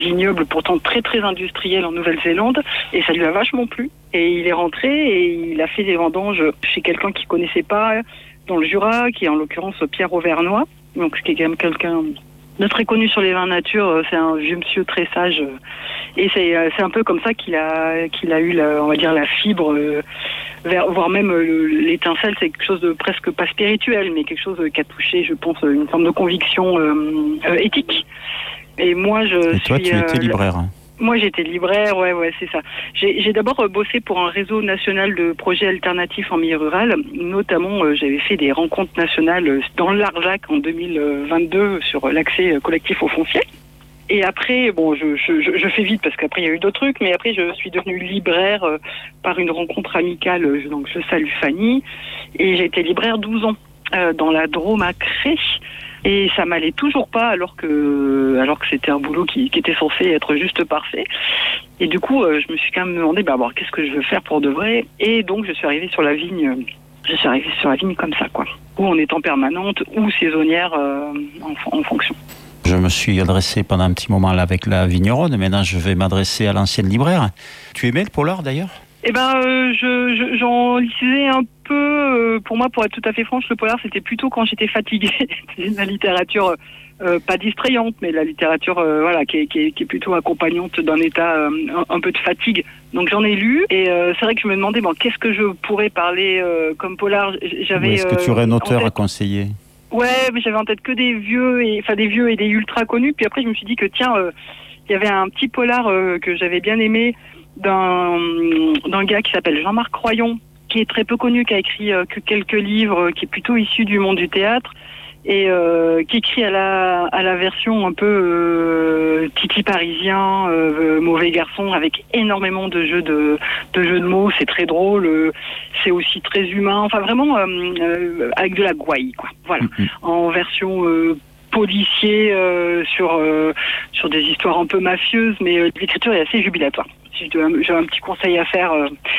vignoble pourtant très très industriel en Nouvelle-Zélande, et ça lui a vachement plu. Et il est rentré et il a fait des vendanges chez quelqu'un qu'il connaissait pas dans le Jura, qui est en l'occurrence Pierre Auvernois, donc ce qui est quand même quelqu'un de très connu sur les vins nature. C'est un vieux monsieur très sage, et c'est un peu comme ça qu'il a eu on va dire la fibre, voire même l'étincelle. C'est quelque chose de presque pas spirituel, mais quelque chose qui a touché, je pense, une forme de conviction éthique. Et moi, toi, tu étais libraire. Moi, j'étais libraire, ouais, c'est ça. J'ai d'abord bossé pour un réseau national de projets alternatifs en milieu rural. Notamment, j'avais fait des rencontres nationales dans le Larzac en 2022 sur l'accès collectif au foncier. Et après, bon, je fais vite parce qu'après il y a eu d'autres trucs, mais après je suis devenue libraire par une rencontre amicale. Donc je salue Fanny, et j'ai été libraire 12 ans dans la Drôme à Cré. Et ça m'allait toujours pas, alors que c'était un boulot qui était censé être juste parfait. Et du coup, je me suis quand même demandé, qu'est-ce que je veux faire pour de vrai. Et donc, je suis arrivée sur la vigne. Comme ça, quoi. Ou en étant permanente, ou saisonnière, en fonction. Je me suis adressé pendant un petit moment avec la vigneronne. Maintenant, je vais m'adresser à l'ancienne libraire. Tu aimais le polar, d'ailleurs ? J'en lisais un peu. Pour moi, pour être tout à fait franche, le polar, c'était plutôt quand j'étais fatiguée. C'est la littérature pas distrayante, mais la littérature qui est plutôt accompagnante d'un état un peu de fatigue. Donc j'en ai lu, et c'est vrai que je me demandais qu'est-ce que je pourrais parler comme polar. Est-ce que tu aurais un auteur à conseiller ? Ouais, mais j'avais en tête que des vieux et des ultra connus. Puis après, je me suis dit que il y avait un petit polar que j'avais bien aimé, d'un gars qui s'appelle Jean-Marc Royon, qui est très peu connu, qui a écrit que quelques livres, qui est plutôt issu du monde du théâtre, et qui écrit à la version un peu titi parisien, mauvais garçon, avec énormément de jeux de mots. C'est très drôle, c'est aussi très humain, enfin vraiment avec de la gouaille, quoi. Voilà, en version policier sur des histoires un peu mafieuses, mais l'écriture est assez jubilatoire. Si j'ai un petit conseil à faire,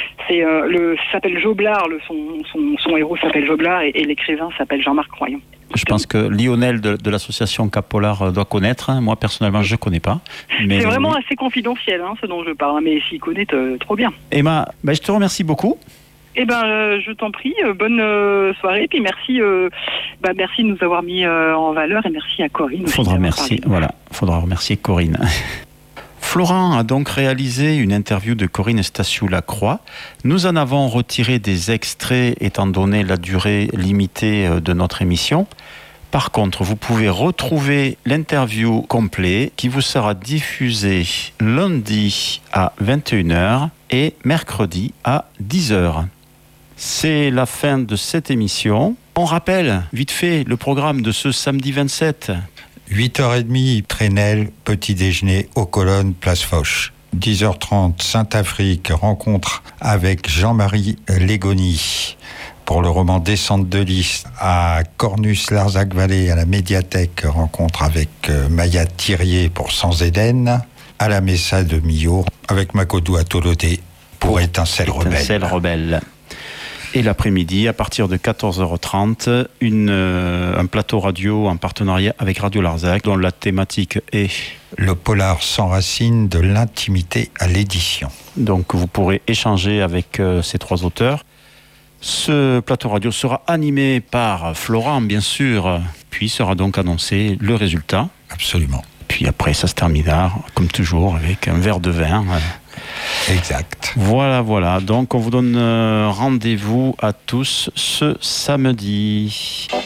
ça s'appelle Joblard, son héros s'appelle Joblard, et l'écrivain s'appelle Jean-Marc Royon. Je pense que Lionel de l'association Cap Polar doit connaître. Moi, personnellement, je ne connais pas. Mais c'est vraiment assez confidentiel, ce dont je parle, mais s'il connaît, trop bien. Emma, je te remercie beaucoup. Je t'en prie, bonne soirée, puis merci de nous avoir mis en valeur, et merci à Corinne. Faudra remercier Corinne. Florent a donc réalisé une interview de Corinne Stasiou-Lacroix. Nous en avons retiré des extraits étant donné la durée limitée de notre émission. Par contre, vous pouvez retrouver l'interview complète qui vous sera diffusée lundi à 21h et mercredi à 10h. C'est la fin de cette émission. On rappelle vite fait le programme de ce samedi 27. 8h30, Trenel, petit déjeuner aux Colonnes, place Foch. 10h30, Saint-Afrique, rencontre avec Jean-Marie Légoni pour le roman Descente de lys. À Cornus-Larzac-Vallée, à la médiathèque, rencontre avec Maya Thirier pour Sans Éden. À la Messa de Millau, avec Makodou Atolodé pour Étincelle Rebelle. Et l'après-midi, à partir de 14h30, un plateau radio en partenariat avec Radio Larzac, dont la thématique est le polar sans racines, de l'intimité à l'édition. Donc vous pourrez échanger avec ces trois auteurs. Ce plateau radio sera animé par Florent, bien sûr, puis sera donc annoncé le résultat. Absolument. Puis après, ça se terminera, comme toujours, avec un verre de vin. Exact. Voilà. Donc, on vous donne rendez-vous à tous ce samedi.